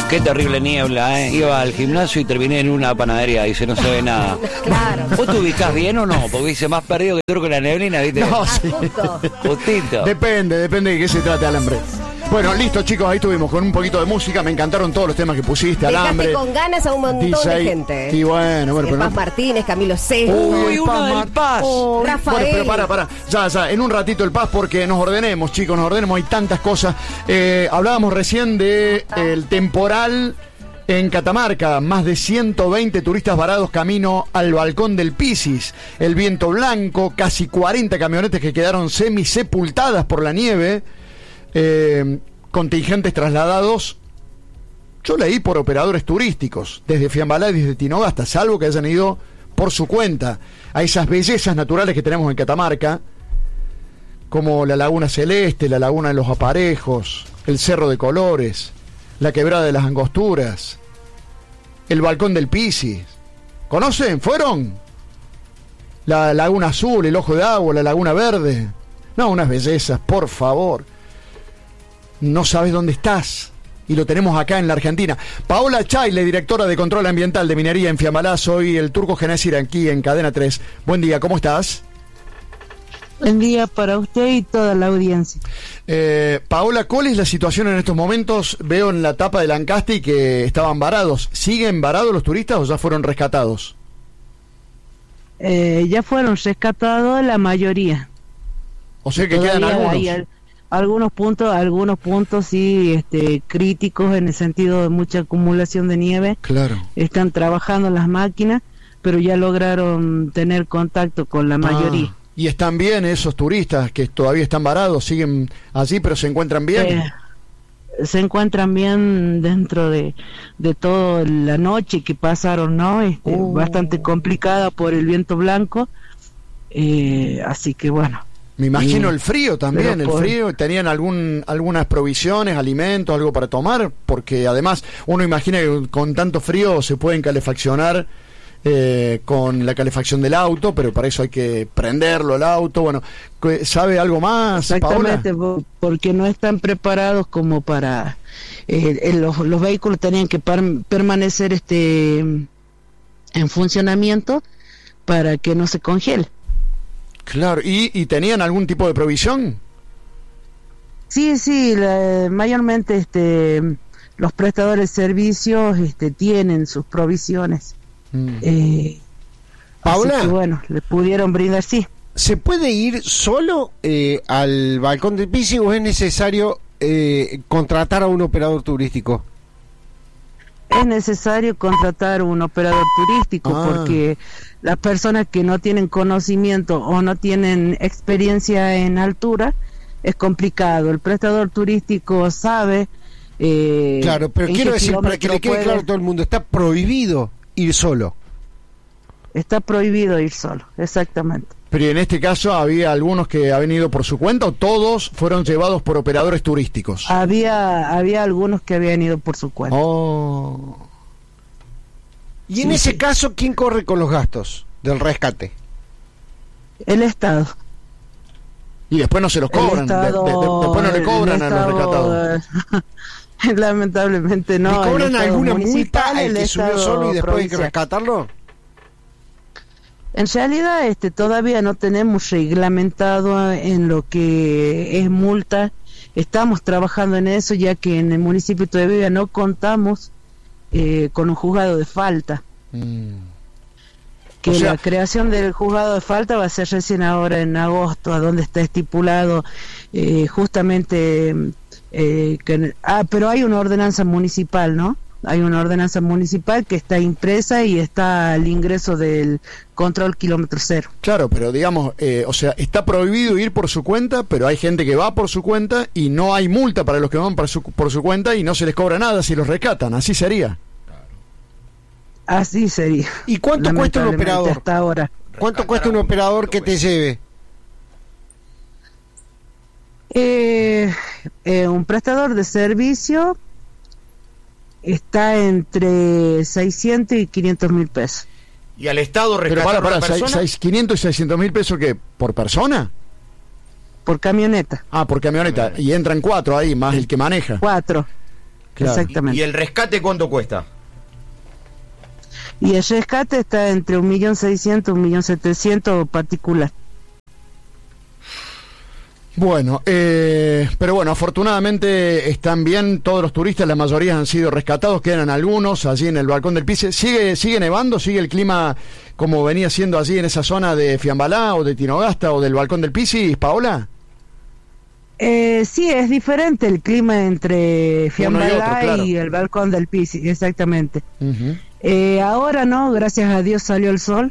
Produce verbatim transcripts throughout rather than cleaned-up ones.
Qué terrible niebla, ¿eh? Iba al gimnasio y terminé en una panadería, dice, no se ve nada. Claro. ¿Vos te ubicás bien o no? Porque dice, más perdido que turco en la neblina, ¿viste? No, Ah, sí. justo. Justito. Depende, depende de qué se trate, Alambre. Bueno, listo, chicos, ahí estuvimos con un poquito de música. Me encantaron todos los temas que pusiste, Alambre. Dejaste con ganas a un montón D J, de gente. Y bueno, bueno, El pero Paz no- Martínez, Camilo Sesto. Uy, Uy, una del Mar- Paz. Uy, Rafael. Bueno, pero para, para. Ya, ya, en un ratito el Paz, porque nos ordenemos, chicos, nos ordenemos. Hay tantas cosas. Eh, hablábamos recién de el temporal en Catamarca. Más de ciento veinte turistas varados camino al balcón del Pisis. El viento blanco, casi cuarenta camionetas que quedaron semisepultadas por la nieve. Eh, contingentes trasladados. Yo leí por operadores turísticos, desde Fiambalá y desde Tinogasta, salvo que hayan ido por su cuenta a esas bellezas naturales que tenemos en Catamarca, como la Laguna Celeste, la Laguna de los Aparejos, el Cerro de Colores, la Quebrada de las Angosturas, el Balcón del Pisis. ¿Conocen? ¿Fueron? La Laguna Azul, el Ojo de Agua, la Laguna Verde. No, unas bellezas, por favor. No sabes dónde estás. Y lo tenemos acá en la Argentina. Paola Chaile, directora de Control Ambiental de Minería en Fiambalá. Soy el Turco Genésir aquí en Cadena tres. Buen día, ¿cómo estás? Buen día para usted y toda la audiencia. Eh, Paola, ¿cuál es la situación en estos momentos? Veo en la tapa del Ancasti que estaban varados. ¿Siguen varados los turistas o ya fueron rescatados? Eh, ya fueron rescatados la mayoría. O sea que quedan Todavía algunos. hay al- algunos puntos, algunos puntos sí, este, críticos en el sentido de mucha acumulación de nieve. Claro. Están trabajando las máquinas, pero ya lograron tener contacto con la mayoría. Ah, ¿y están bien esos turistas que todavía están varados? ¿Siguen allí pero se encuentran bien? Eh, se encuentran bien dentro de, de toda la noche que pasaron, ¿no? Este, Oh. Bastante complicada por el viento blanco, eh, así que bueno. Me imagino Sí. el frío también, Pero el por- frío. ¿Tenían algún algunas provisiones, alimentos, algo para tomar? Porque además uno imagina que con tanto frío se pueden calefaccionar eh, con la calefacción del auto, pero para eso hay que prenderlo el auto. Bueno, ¿sabe algo más, Paola? Exactamente, po- porque no están preparados como para... eh, eh, los, los vehículos tenían que par- permanecer este en funcionamiento para que no se congele. Claro, ¿y, y tenían algún tipo de provisión? Sí, sí, la- mayormente este los prestadores de servicios este tienen sus provisiones. Mm. Eh, Paola. así que, bueno, le pudieron brindar, sí. ¿Se puede ir solo eh, al balcón del Pisis o es necesario eh, contratar a un operador turístico? Es necesario contratar un operador turístico Ah. porque las personas que no tienen conocimiento o no tienen experiencia en altura es complicado. El prestador turístico sabe. Eh, Claro, pero en quiero qué decir, para que le kilómetro quede puede- claro a todo el mundo, está prohibido ir solo. Está prohibido ir solo, exactamente. Pero en este caso había algunos que habían ido por su cuenta o todos fueron llevados por operadores turísticos. Había había algunos que habían ido por su cuenta. Oh. Y en Sí, ese sí. caso, ¿quién corre con los gastos del rescate? El Estado. Y después no se los El cobran. de- de- de- Estado- después no le el cobran a los Estado, rescatados. eh, Lamentablemente no. ¿Le el cobran Estado alguna multa municipal, al el que subió Estado solo y después hay que provincial. rescatarlo? En realidad, este, todavía no tenemos reglamentado en lo que es multa. Estamos trabajando en eso, ya que en el municipio todavía no contamos eh, con un juzgado de falta. Mm. Que O sea- la creación del juzgado de falta va a ser recién ahora en agosto, a donde está estipulado eh, justamente eh, que, ah, pero hay una ordenanza municipal, ¿no? Hay una ordenanza municipal que está impresa y está al ingreso del control kilómetro cero. Claro, pero digamos, eh, o sea, está prohibido ir por su cuenta, pero hay gente que va por su cuenta y no hay multa para los que van por su, por su cuenta y no se les cobra nada si los rescatan. Así sería. Así sería. ¿Y cuánto cuesta un lamentablemente, operador? hasta ahora? ¿Cuánto cuesta un operador que te lleve? Eh, eh, un prestador de servicio está entre seiscientos y quinientos mil pesos. Y al Estado Pero rescatar para, a para, una persona. seis- quinientos y seiscientos mil pesos, ¿qué? ¿Por persona? Por camioneta. Ah, por camioneta. Y entran cuatro ahí, más el que maneja. Cuatro. Claro. Exactamente. ¿Y el rescate cuánto cuesta? Y el rescate está entre un millón seiscientos, un millón setecientos particular. Bueno, eh, pero bueno, afortunadamente están bien todos los turistas, la mayoría han sido rescatados, quedan algunos allí en el Balcón del Pise. ¿Sigue, sigue nevando? ¿Sigue el clima como venía siendo allí en esa zona de Fiambalá o de Tinogasta o del Balcón del Pisi, Paola? Eh, sí, es diferente el clima entre Fiambalá Uno y otro, claro. y el Balcón del Pisi, exactamente. Uh-huh. Eh, ahora no, gracias a Dios salió el sol.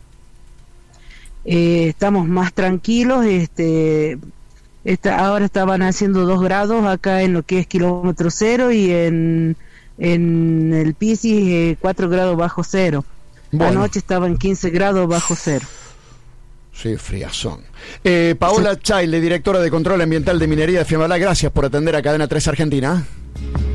Eh, estamos más tranquilos. Este, esta, ahora estaban haciendo dos grados acá en lo que es kilómetro cero y en, en el Pisi eh, cuatro grados bajo cero. Bueno. Anoche estaban quince grados bajo cero. Sí, friazón. Eh, Paola sí. Chaile, directora de Control Ambiental de Minería de Fiambalá, gracias por atender a Cadena tres Argentina.